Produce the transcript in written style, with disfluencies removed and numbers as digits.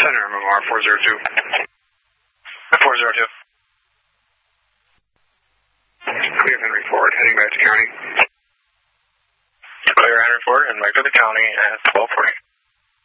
Center MMR 402. 402. Clear Henry Ford, heading back to county. Clear Henry Ford, and back to the county at 1240.